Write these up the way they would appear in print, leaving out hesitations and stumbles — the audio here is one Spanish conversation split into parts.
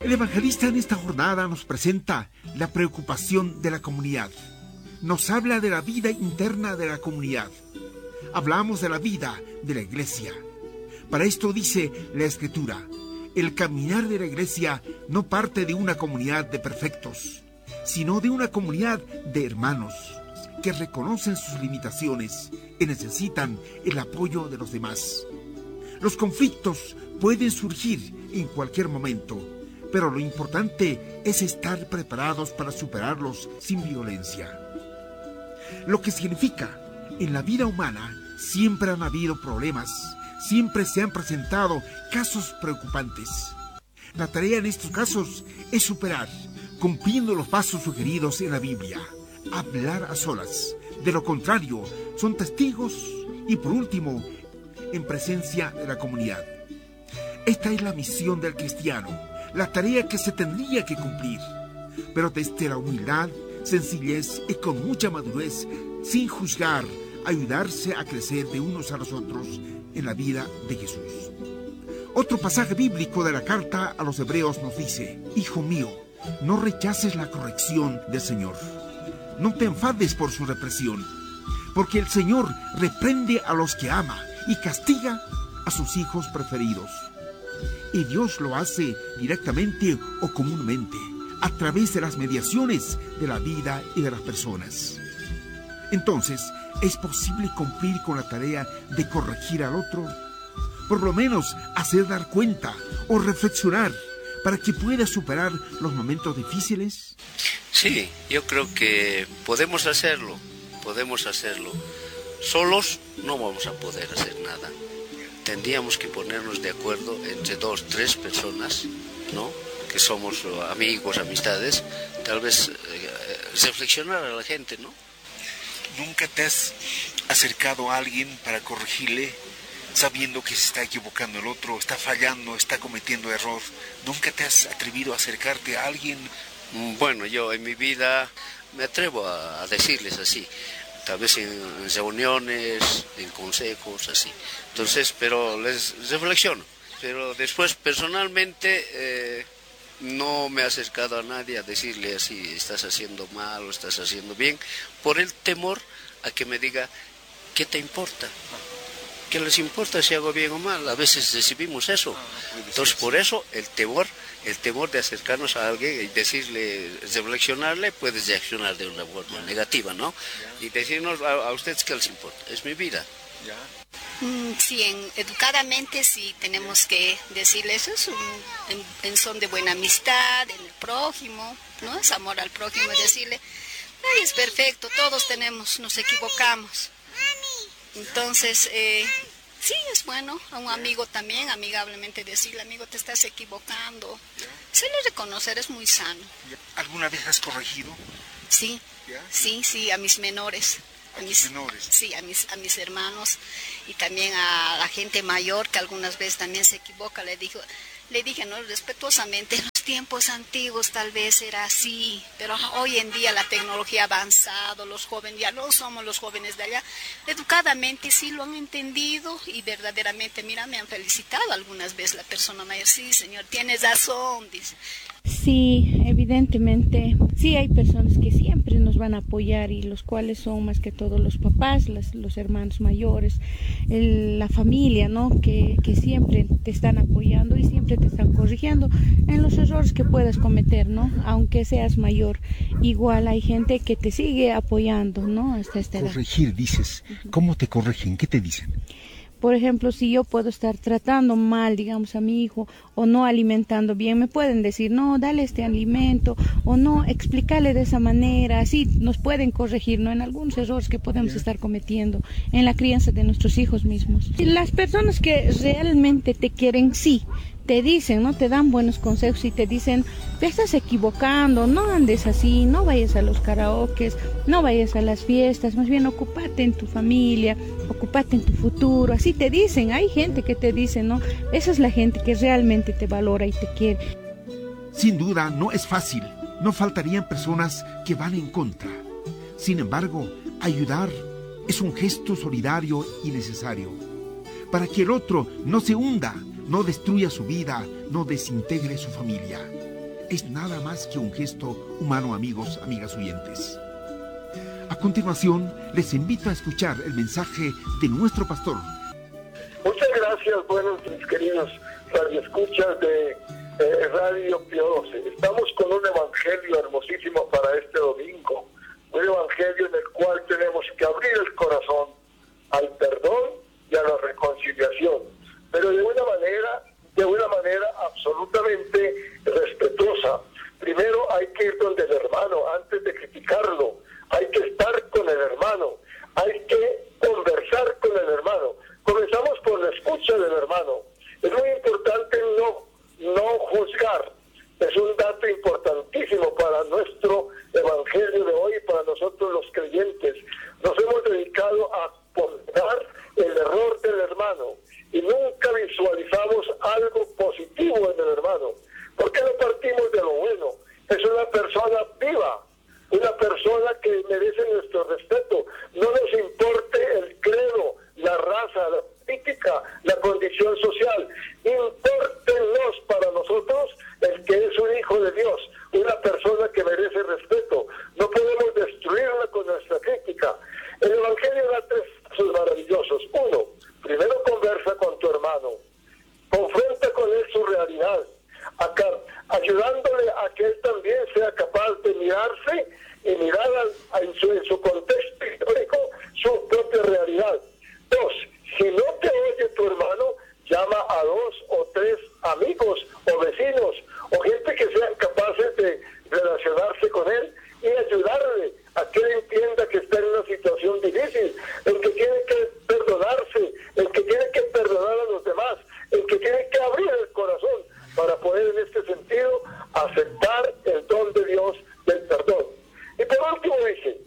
El evangelista en esta jornada nos presenta la preocupación de la comunidad. Nos habla de la vida interna de la comunidad. Hablamos de la vida de la iglesia. Para esto dice la Escritura: el caminar de la iglesia no parte de una comunidad de perfectos, sino de una comunidad de hermanos que reconocen sus limitaciones y necesitan el apoyo de los demás. Los conflictos pueden surgir en cualquier momento, pero lo importante es estar preparados para superarlos sin violencia. Lo que significa, en la vida humana siempre han habido problemas, siempre se han presentado casos preocupantes. La tarea en estos casos es superar, cumpliendo los pasos sugeridos en la Biblia. Hablar a solas. De lo contrario, son testigos y, por último, en presencia de la comunidad. Esta es la misión del cristiano, la tarea que se tendría que cumplir, pero desde la humildad, sencillez y con mucha madurez, sin juzgar, ayudarse a crecer de unos a los otros en la vida de Jesús. Otro pasaje bíblico de la carta a los Hebreos nos dice: Hijo mío, no rechaces la corrección del Señor. No te enfades por su represión, porque el Señor reprende a los que ama y castiga a sus hijos preferidos. Y Dios lo hace directamente o comúnmente, a través de las mediaciones de la vida y de las personas. Entonces, ¿es posible cumplir con la tarea de corregir al otro? Por lo menos hacer dar cuenta o reflexionar para que pueda superar los momentos difíciles. Sí, yo creo que podemos hacerlo. Solos no vamos a poder hacer nada. Tendríamos que ponernos de acuerdo entre 2, 3 personas, ¿no?, que somos amigos, amistades, tal vez reflexionar a la gente, ¿no? ¿Nunca te has acercado a alguien para corregirle, sabiendo que se está equivocando el otro, está fallando, está cometiendo error? ¿Nunca te has atrevido a acercarte a alguien? Bueno, yo en mi vida me atrevo a decirles así, tal vez en reuniones, en consejos, así. Entonces, pero les reflexiono. Pero después, personalmente, no me he acercado a nadie a decirle así: estás haciendo mal o estás haciendo bien, por el temor a que me diga: ¿qué te importa? ¿Qué les importa si hago bien o mal? A veces recibimos eso. Entonces, por eso, el temor de acercarnos a alguien y decirle, reflexionarle, puedes reaccionar de una forma negativa, ¿no? Y decirnos a ustedes qué les importa. Es mi vida. Sí, educadamente sí tenemos que decirles eso, en son de buena amistad, en el prójimo, ¿no? Es amor al prójimo, decirle: nadie es perfecto, todos nos equivocamos. Entonces, sí, es bueno a un amigo también, amigablemente decirle: amigo, te estás equivocando. Se le reconocer es muy sano. ¿Alguna vez has corregido? Sí, sí, a mis menores. Menores. Sí, a mis hermanos y también a la gente mayor que algunas veces también se equivoca. Le dije, ¿no?, respetuosamente: en los tiempos antiguos tal vez era así, pero hoy en día la tecnología ha avanzado, los jóvenes ya no somos los jóvenes de allá. Educadamente sí lo han entendido y verdaderamente, mira, me han felicitado algunas veces la persona mayor: sí, señor, tienes razón, dice. Sí, evidentemente, sí hay personas que siempre nos van a apoyar, y los cuales son más que todo los papás, los hermanos mayores, la familia, ¿no?, que siempre te están apoyando y siempre te están corrigiendo en los errores que puedas cometer, ¿no?, aunque seas mayor. Igual hay gente que te sigue apoyando, ¿no?, hasta esta edad. Corregir, dices. ¿Cómo te corrigen? ¿Qué te dicen? Por ejemplo, si yo puedo estar tratando mal, digamos, a mi hijo, o no alimentando bien, me pueden decir: no, dale este alimento, o no, explícale de esa manera. Así nos pueden corregir, ¿no?, en algunos errores que podemos estar cometiendo en la crianza de nuestros hijos mismos. Y las personas que realmente te quieren, sí, te dicen, ¿no?, te dan buenos consejos y te dicen: te estás equivocando, no andes así, no vayas a los karaokes, no vayas a las fiestas, más bien ocúpate en tu familia, ocúpate en tu futuro. Así te dicen, hay gente que te dice, ¿no? Esa es la gente que realmente te valora y te quiere. Sin duda, no es fácil. No faltarían personas que van en contra. Sin embargo, ayudar es un gesto solidario y necesario, para que el otro no se hunda, no destruya su vida, no desintegre su familia. es nada más que un gesto humano, amigos, amigas oyentes. A continuación, les invito a escuchar el mensaje de nuestro pastor. Muchas gracias, buenos mis queridos radioescuchas de Radio Pío XII. Estamos con un evangelio hermosísimo para este domingo. Un evangelio en el cual tenemos que abrir el corazón al perdón y a la reconciliación, pero de una manera absolutamente respetuosa. Primero hay que ir donde el hermano antes de criticarlo, hay que estar con el hermano, hay que conversar con el hermano. Comenzamos por la escucha del hermano. Es muy importante no juzgar. Es un dato importantísimo para nuestro evangelio de hoy, para nosotros los creyentes. Nos hemos dedicado a ponderar el error del hermano y nunca visualizamos algo positivo en el hermano. ¿Por qué no partimos de lo bueno? Es una persona viva, una persona que merece nuestro respeto. No nos importe el credo, la raza, la política, la condición social. Impórtenos para nosotros el que es un hijo de Dios, una persona que merece respeto. No podemos destruirla con nuestra crítica. El evangelio da 3 pasos maravillosos. 1, primero conversa con tu hermano, confronta con él su realidad, ayudándole a que él también sea capaz de mirarse y mirar en su contexto histórico su propia realidad. 2, si no te oye tu hermano, llama a 2 o 3 amigos o vecinos o gente que sean capaces de relacionarse con él y ayudarle a que él entienda que está en una situación difícil, el que tiene que perdonarse, el que tiene que perdonar a los demás, el que tiene que abrir el corazón para poder en este sentido aceptar el don de Dios del perdón. Y por último dice,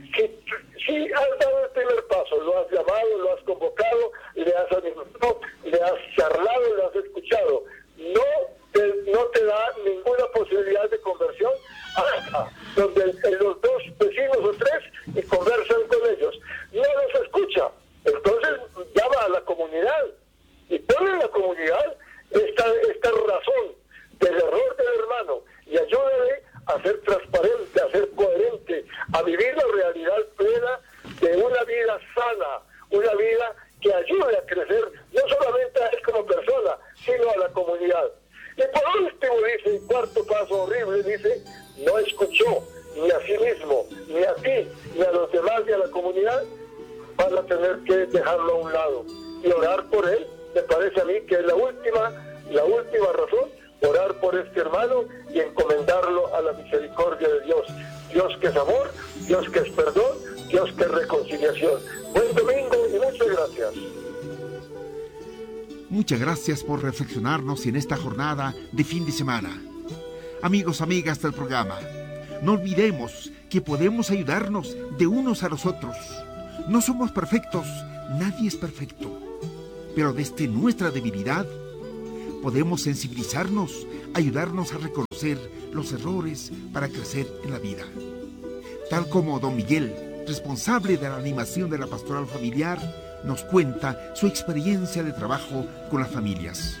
si has dado el primer paso, lo has llamado, lo has convocado, le has animado, le has charlado, le has escuchado, no te da ninguna posibilidad de conversión, donde los 2 vecinos o 3 y conversan con ellos, no los escucha, entonces llama a la comunidad y pone en la comunidad esta razón del error del hermano y ayúdale a ser transparente, a ser coherente, a vivir la realidad plena de una vida sana, una vida que ayude a crecer no solamente a él como persona, sino a la comunidad. Y por último dice, el 4º paso horrible, dice, no escuchó ni a sí mismo, ni a ti, ni a los demás, ni a la comunidad, van a tener que dejarlo a un lado y orar por él. Me parece a mí que es la última razón, orar por este hermano y encomendarlo a la misericordia de Dios. Dios que es amor, Dios que es perdón, Dios que es reconciliación. Buen domingo y muchas gracias. Muchas gracias por reflexionarnos en esta jornada de fin de semana. Amigos, amigas del programa, no olvidemos que podemos ayudarnos de unos a los otros. No somos perfectos, nadie es perfecto. Pero desde nuestra debilidad podemos sensibilizarnos, ayudarnos a reconocer los errores para crecer en la vida. Tal como don Miguel, responsable de la animación de la pastoral familiar, nos cuenta su experiencia de trabajo con las familias.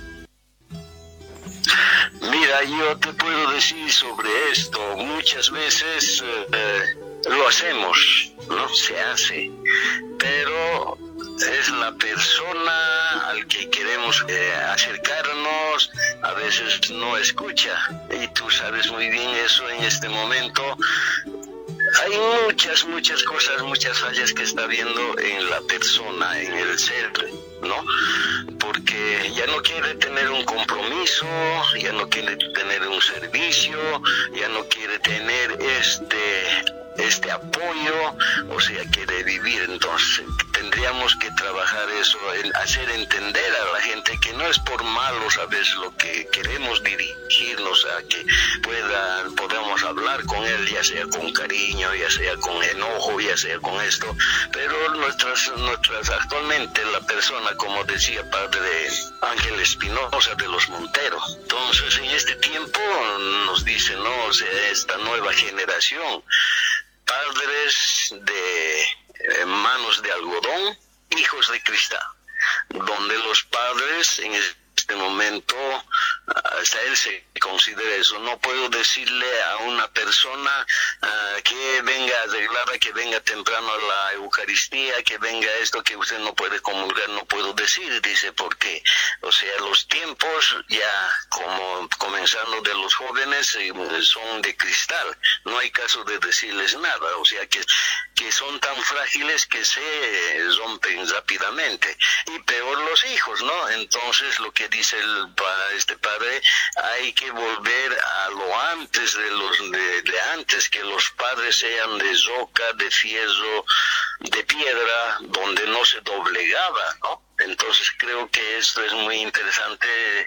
Mira, yo te puedo decir sobre esto, muchas veces lo hacemos, no se hace, pero es la persona al que queremos acercarnos, a veces no escucha, y tú sabes muy bien eso en este momento. Hay muchas cosas, muchas fallas que está viendo en la persona, en el ser, ¿no? Porque ya no quiere tener un compromiso, ya no quiere tener un servicio, ya no quiere tener este apoyo, o sea, quiere vivir. Entonces tendríamos que trabajar eso, en hacer entender a la gente que no es por malo, ¿sabes? Lo que queremos dirigirnos a que podamos hablar con él, ya sea con cariño, ya sea con enojo, ya sea con esto, pero nuestras actualmente la persona, como decía padre Ángel Espinosa de los Monteros, entonces en este tiempo nos dice, no, o sea, esta nueva generación, padres de manos de algodón, hijos de cristal, donde los padres en este momento hasta él se considera eso. No puedo decirle a una persona que venga arreglada, que venga temprano a la Eucaristía, que venga esto, que usted no puede comulgar, no puedo decir, dice, porque, o sea, los tiempos ya, como comenzando de los jóvenes, son de cristal, no hay caso de decirles nada, o sea, que son tan frágiles que se rompen rápidamente, y peor los hijos, ¿no? Entonces, lo que dice este padre, hay que volver a lo antes de antes, que los padres sean de roca, de fierro, de piedra, donde no se doblegaba, ¿no? Entonces creo que esto es muy interesante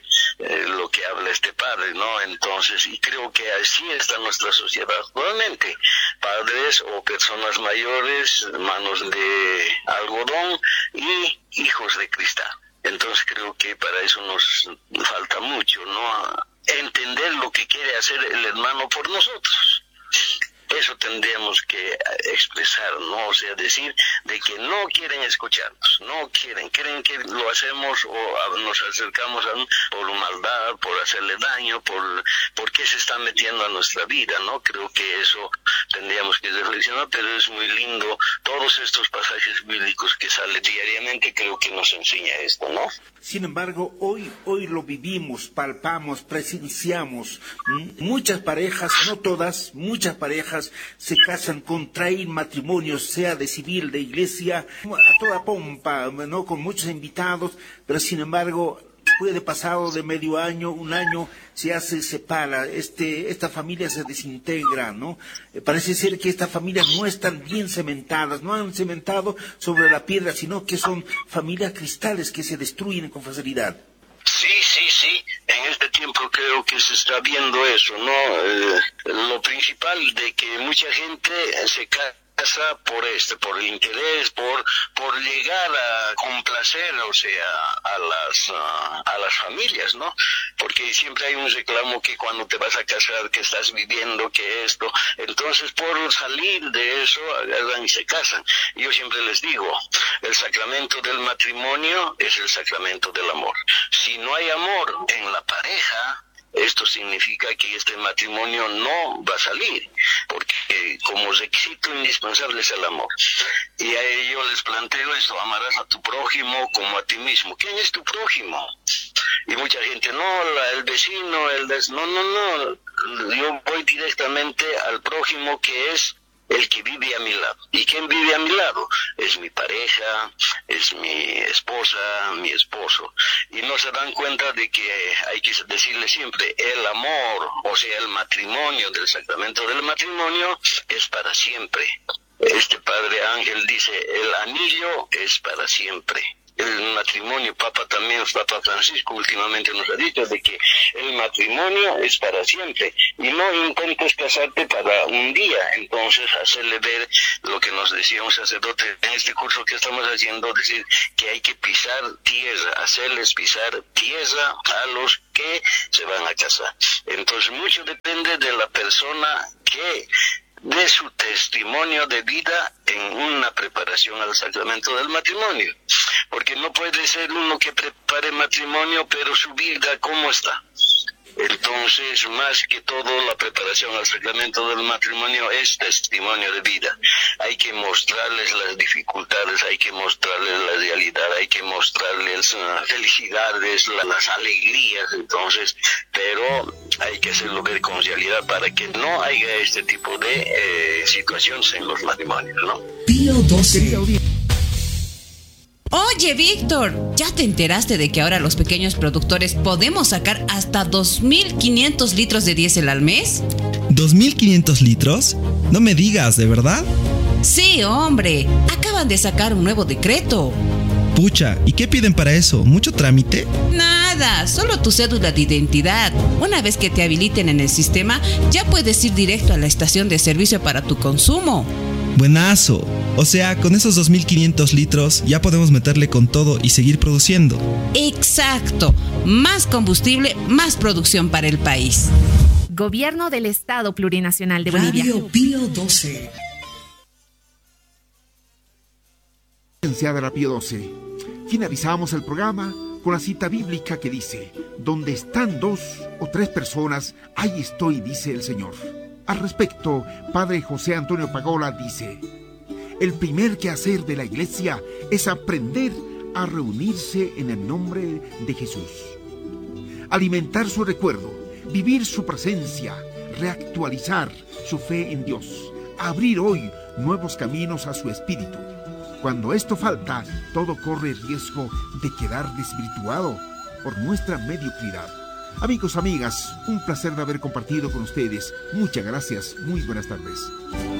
lo que habla este padre, ¿no? Entonces, y creo que así está nuestra sociedad actualmente. Padres o personas mayores, manos de algodón y hijos de cristal. Entonces creo que para eso nos falta mucho, ¿no? Entender lo que quiere hacer el hermano por nosotros. Eso tendríamos que expresar, ¿no? O sea, decir de que no quieren escucharnos, no quieren, creen que lo hacemos o nos acercamos por maldad, por hacerle daño, por qué se está metiendo a nuestra vida, ¿no? Creo que eso tendríamos que reflexionar, pero es muy lindo todos estos pasajes bíblicos que salen diariamente, creo que nos enseña esto, ¿no? Sin embargo, hoy lo vivimos, palpamos, presenciamos. Muchas parejas, no todas, muchas parejas se casan, contraen matrimonios, sea de civil, de iglesia, a toda pompa, ¿no? Con muchos invitados, pero sin embargo, puede pasado de medio año, un año, se separa, esta familia se desintegra, ¿no? Parece ser que estas familias no están bien cementadas, no han cementado sobre la piedra, sino que son familias cristales que se destruyen con facilidad. Sí. En este tiempo creo que se está viendo eso, ¿no? Lo principal de que mucha gente se casa por el interés, por llegar a complacer, o sea, a las familias, ¿no? Porque siempre hay un reclamo que cuando te vas a casar, que estás viviendo, que esto, entonces por salir de eso agarran y se casan. Yo siempre les digo, el sacramento del matrimonio es el sacramento del amor. Si no hay amor en la pareja, esto significa que este matrimonio no va a salir, porque como requisito indispensable es el amor. Y a ellos les planteo esto: amarás a tu prójimo como a ti mismo. ¿Quién es tu prójimo? Y mucha gente, el vecino, no. Yo voy directamente al prójimo, que es el que vive a mi lado. ¿Y quién vive a mi lado? Es mi pareja, es mi esposa, mi esposo. Y no se dan cuenta de que hay que decirle siempre, el amor, o sea, el matrimonio, del sacramento del matrimonio, es para siempre. Este padre Ángel dice, el anillo es para siempre. El matrimonio, Papa Francisco últimamente nos ha dicho de que el matrimonio es para siempre, y no intentes casarte para un día. Entonces hacerle ver lo que nos decía un sacerdote en este curso que estamos haciendo, decir que hay que pisar tierra, hacerles pisar tierra a los que se van a casar. Entonces mucho depende de la persona que de su testimonio de vida en una preparación al sacramento del matrimonio, porque no puede ser uno que prepare matrimonio pero su vida ¿cómo está? Entonces, más que todo, la preparación al sacramento del matrimonio es testimonio de vida. Hay que mostrarles las dificultades, hay que mostrarles la realidad, hay que mostrarles las felicidades, las alegrías, entonces, pero hay que hacerlo ver con realidad para que no haya este tipo de situaciones en los matrimonios, ¿no? Pío XII. Oye, Víctor, ¿ya te enteraste de que ahora los pequeños productores podemos sacar hasta 2.500 litros de diésel al mes? ¿2.500 litros? No me digas, ¿de verdad? Sí, hombre, acaban de sacar un nuevo decreto. Pucha, ¿y qué piden para eso? ¿Mucho trámite? Nada, solo tu cédula de identidad. Una vez que te habiliten en el sistema, ya puedes ir directo a la estación de servicio para tu consumo. Buenazo. O sea, con esos 2.500 litros ya podemos meterle con todo y seguir produciendo. Exacto. Más combustible, más producción para el país. Gobierno del Estado Plurinacional de Bolivia. Radio Pío XII. Licenciada Pío XII. Finalizamos el programa con la cita bíblica que dice: donde están 2 o 3 personas, ahí estoy, dice el Señor. Al respecto, Padre José Antonio Pagola dice: el primer quehacer de la iglesia es aprender a reunirse en el nombre de Jesús, alimentar su recuerdo, vivir su presencia, reactualizar su fe en Dios, abrir hoy nuevos caminos a su espíritu. Cuando esto falta, todo corre riesgo de quedar desvirtuado por nuestra mediocridad. Amigos, amigas, un placer de haber compartido con ustedes. Muchas gracias, muy buenas tardes.